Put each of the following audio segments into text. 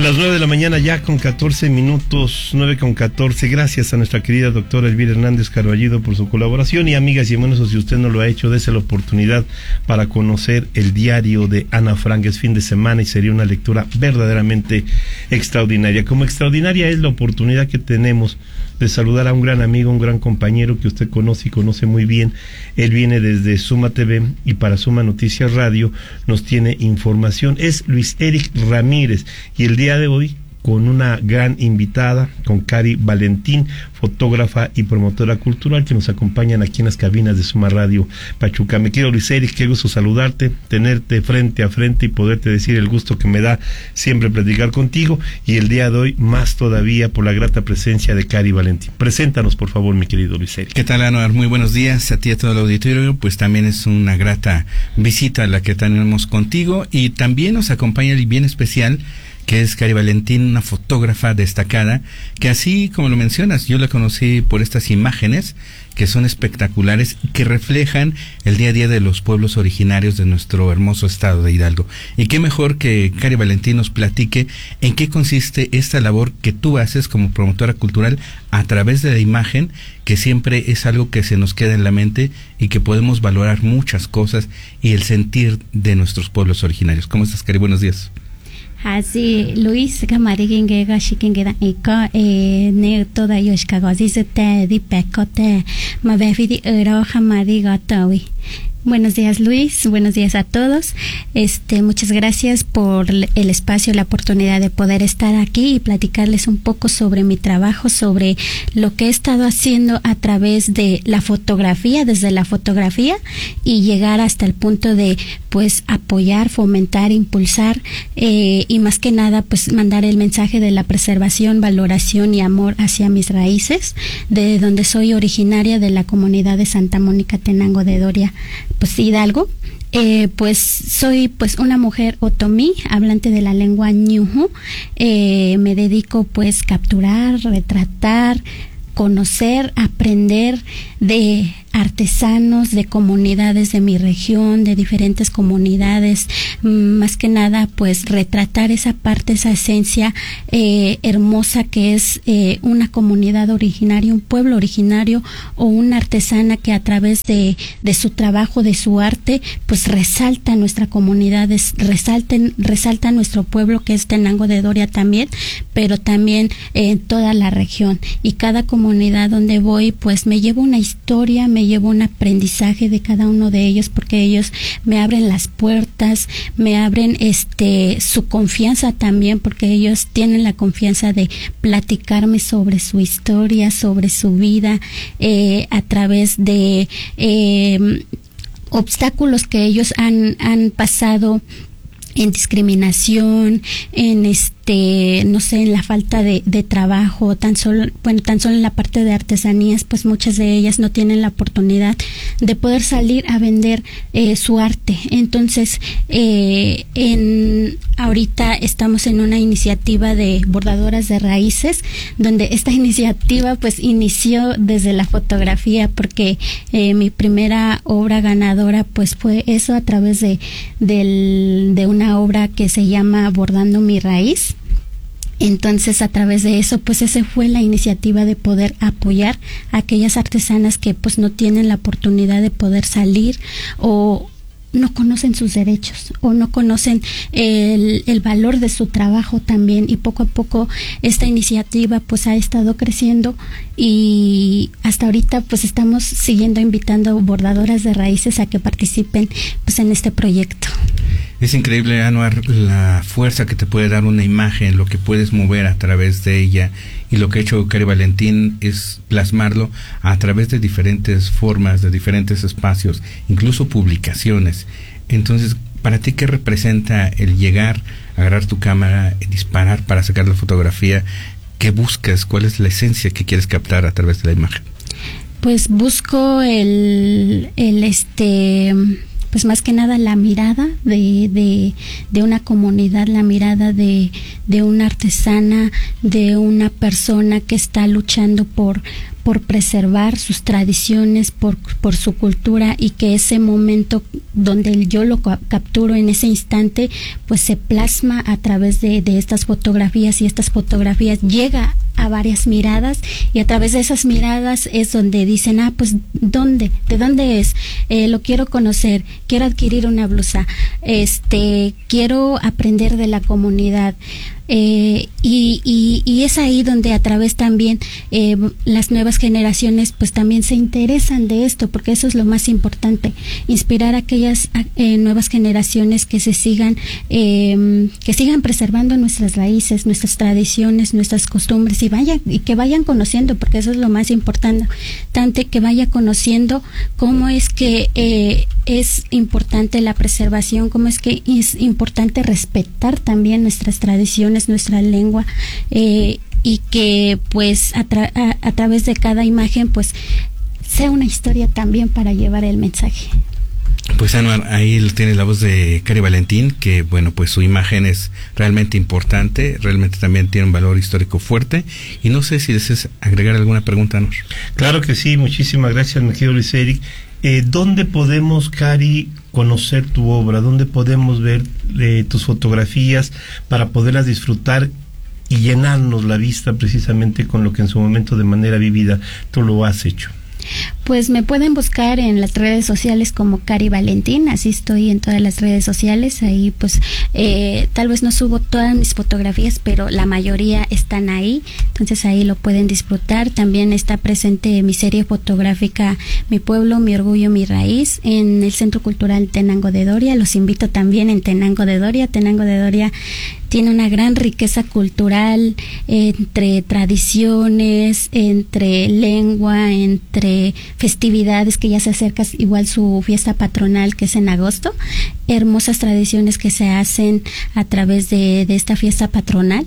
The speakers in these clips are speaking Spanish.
Las 9 de la mañana ya con 14 minutos, 9 con 14. Gracias a nuestra querida doctora Elvira Hernández Carballido por su colaboración. Y amigas y hermanos, si usted no lo ha hecho, dése la oportunidad para conocer el diario de Ana Frank. Es fin de semana y sería una lectura verdaderamente extraordinaria. Como extraordinaria es la oportunidad que tenemos de saludar a un gran amigo, un gran compañero que usted conoce y conoce muy bien. Él viene desde Suma TV y para Suma Noticias Radio nos tiene información. Es Luis Eric Ramírez y el día de hoy con una gran invitada, con Cari Valentín, fotógrafa y promotora cultural, que nos acompañan aquí en las cabinas de Suma Radio Pachuca. Me quiero, Luis Eric, qué gusto saludarte, tenerte frente a frente y poderte decir el gusto que me da siempre platicar contigo, y el día de hoy más todavía por la grata presencia de Cari Valentín. Preséntanos, por favor, mi querido Luis Eric. ¿Qué tal, Anuar? Muy buenos días a ti y a todo el auditorio. Pues también es una grata visita la que tenemos contigo, y también nos acompaña el bien especial, que es Cari Valentín, una fotógrafa destacada, que así como lo mencionas, yo la conocí por estas imágenes que son espectaculares y que reflejan el día a día de los pueblos originarios de nuestro hermoso estado de Hidalgo. Y qué mejor que Cari Valentín nos platique en qué consiste esta labor que tú haces como promotora cultural a través de la imagen, que siempre es algo que se nos queda en la mente y que podemos valorar muchas cosas y el sentir de nuestros pueblos originarios. ¿Cómo estás, Cari? Buenos días. Así Luis Camariguingue Gashikingue Ika ne toda yoshka gazizete di pecote ma befidi ero jamadiga tawi. Buenos días, Luis, buenos días a todos. Muchas gracias por el espacio, la oportunidad de poder estar aquí y platicarles un poco sobre mi trabajo, sobre lo que he estado haciendo a través de la fotografía, desde la fotografía, y llegar hasta el punto de pues apoyar, fomentar, impulsar y más que nada pues mandar el mensaje de la preservación, valoración y amor hacia mis raíces, de donde soy originaria, de la comunidad de Santa Mónica, Tenango de Doria, pues Hidalgo. Pues soy pues una mujer otomí, hablante de la lengua ñujú. Me dedico pues capturar, retratar, conocer, aprender de artesanos, de comunidades de mi región, de diferentes comunidades, más que nada pues retratar esa parte, esa esencia hermosa que es una comunidad originaria, un pueblo originario o una artesana que a través de su trabajo, de su arte, pues resalta nuestra comunidad, resalta nuestro pueblo, que es Tenango de Doria también, pero también toda la región, y cada comunidad donde voy pues me llevo una historia, me llevo un aprendizaje de cada uno de ellos, porque ellos me abren las puertas, me abren su confianza también, porque ellos tienen la confianza de platicarme sobre su historia, sobre su vida, a través de obstáculos que ellos han pasado en discriminación, en no sé, en la falta de trabajo, tan solo en la parte de artesanías, pues muchas de ellas no tienen la oportunidad de poder salir a vender su arte. Entonces, ahorita estamos en una iniciativa de bordadoras de raíces, donde esta iniciativa pues inició desde la fotografía, porque mi primera obra ganadora pues fue eso, a través de una obra que se llama Bordando mi Raíz. Entonces, a través de eso, pues esa fue la iniciativa de poder apoyar a aquellas artesanas que pues no tienen la oportunidad de poder salir, o no conocen sus derechos, o no conocen el valor de su trabajo también. Y poco a poco esta iniciativa pues ha estado creciendo, y hasta ahorita pues estamos siguiendo invitando bordadoras de raíces a que participen pues en este proyecto. Es increíble, Anuar, la fuerza que te puede dar una imagen, lo que puedes mover a través de ella, y lo que ha hecho Cari Valentín es plasmarlo a través de diferentes formas, de diferentes espacios, incluso publicaciones. Entonces, ¿para ti qué representa el llegar, agarrar tu cámara, disparar para sacar la fotografía? ¿Qué buscas? ¿Cuál es la esencia que quieres captar a través de la imagen? Pues busco pues más que nada la mirada de una comunidad, la mirada de una artesana, de una persona que está luchando por por preservar sus tradiciones, por su cultura, y que ese momento donde yo lo capturo en ese instante, pues se plasma a través de estas fotografías, y estas fotografías llega a varias miradas, y a través de esas miradas es donde dicen, pues ¿de dónde es? Lo quiero conocer, quiero adquirir una blusa, quiero aprender de la comunidad. Y es ahí donde a través también las nuevas generaciones pues también se interesan de esto, porque eso es lo más importante, inspirar a aquellas nuevas generaciones que sigan preservando nuestras raíces, nuestras tradiciones, nuestras costumbres, y que vayan conociendo, porque eso es lo más importante, que vaya conociendo cómo es que es importante la preservación, cómo es que es importante respetar también nuestras tradiciones, nuestra lengua, y que pues a través de cada imagen pues sea una historia también para llevar el mensaje. Pues Anuar, ahí tiene la voz de Cari Valentín, que bueno, pues su imagen es realmente importante, realmente también tiene un valor histórico fuerte, y no sé si deseas agregar alguna pregunta, Anuar. Claro que sí, muchísimas gracias, mi querido Luis Eric. ¿Dónde podemos, Cari, conocer tu obra? ¿Dónde podemos ver tus fotografías para poderlas disfrutar y llenarnos la vista precisamente con lo que en su momento de manera vívida tú lo has hecho? Pues me pueden buscar en las redes sociales como Cari Valentín, así estoy en todas las redes sociales. Ahí pues tal vez no subo todas mis fotografías, pero la mayoría están ahí, entonces ahí lo pueden disfrutar. También está presente mi serie fotográfica Mi Pueblo, Mi Orgullo, Mi Raíz, en el Centro Cultural Tenango de Doria. Los invito también en Tenango de Doria. Tenango de Doria tiene una gran riqueza cultural, entre tradiciones, entre lengua, entre festividades, que ya se acerca igual su fiesta patronal, que es en agosto. Hermosas tradiciones que se hacen a través de esta fiesta patronal.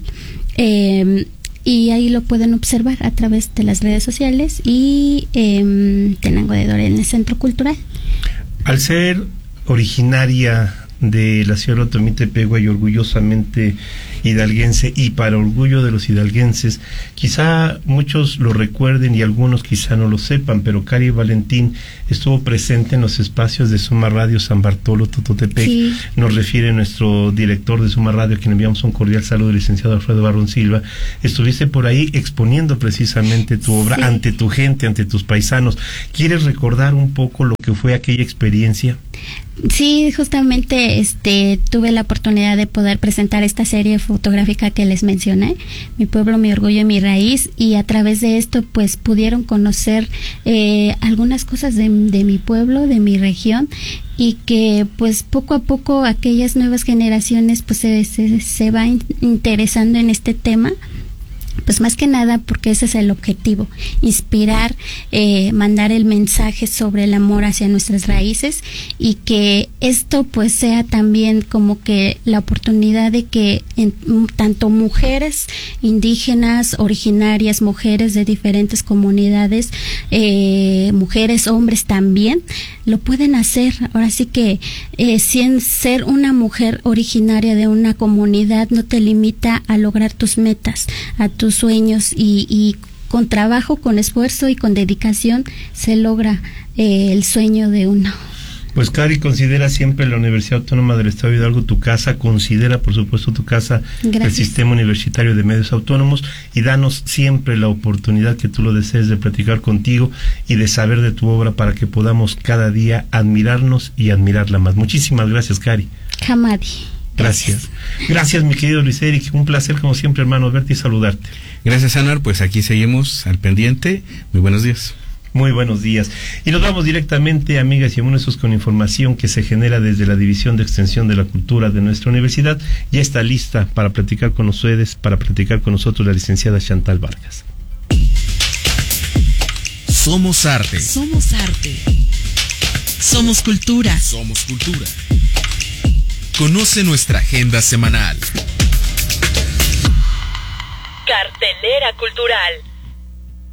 Y ahí lo pueden observar a través de las redes sociales y Tenango de Doria en el Centro Cultural. Al ser originaria de la Sierra Otomí-Tepehua y orgullosamente hidalguense, y para orgullo de los hidalguenses, quizá muchos lo recuerden y algunos quizá no lo sepan, pero Cari Valentín estuvo presente en los espacios de Suma Radio San Bartolo, Tototepec. Sí. Nos refiere nuestro director de Suma Radio, a quien enviamos un cordial saludo, el licenciado Alfredo Barrón Silva. Estuviste por ahí exponiendo precisamente tu obra, sí, ante tu gente, ante tus paisanos. ¿Quieres recordar un poco lo que fue aquella experiencia? Sí, justamente tuve la oportunidad de poder presentar esta serie fotográfica que les mencioné, Mi Pueblo, Mi Orgullo, Mi Raíz, y a través de esto pues pudieron conocer algunas cosas de mi pueblo, de mi región, y que pues poco a poco aquellas nuevas generaciones pues se van interesando en este tema. Pues más que nada porque ese es el objetivo, inspirar, mandar el mensaje sobre el amor hacia nuestras raíces, y que esto pues sea también como que la oportunidad de que tanto mujeres indígenas, originarias, mujeres de diferentes comunidades, mujeres, hombres también, lo pueden hacer. Ahora sí que sin ser una mujer originaria de una comunidad no te limita a lograr tus metas, a tus sueños, y con trabajo, con esfuerzo y con dedicación se logra el sueño de uno. Pues Cari, considera siempre la Universidad Autónoma del Estado de Hidalgo tu casa, considera por supuesto tu casa. Gracias. El Sistema Universitario de Medios Autónomos, y danos siempre la oportunidad que tú lo desees de platicar contigo y de saber de tu obra, para que podamos cada día admirarnos y admirarla más. Muchísimas gracias, Cari. Hamadi. Gracias. Gracias, mi querido Luis Eric. Un placer, como siempre, hermano, verte y saludarte. Gracias, Anuar. Pues aquí seguimos al pendiente. Muy buenos días. Muy buenos días. Y nos vamos directamente, amigas y amigos, con información que se genera desde la División de Extensión de la Cultura de nuestra universidad. Ya está lista para platicar con ustedes, para platicar con nosotros, la licenciada Chantal Vargas. Somos arte. Somos arte. Somos cultura. Somos cultura. Conoce nuestra agenda semanal. Cartelera cultural.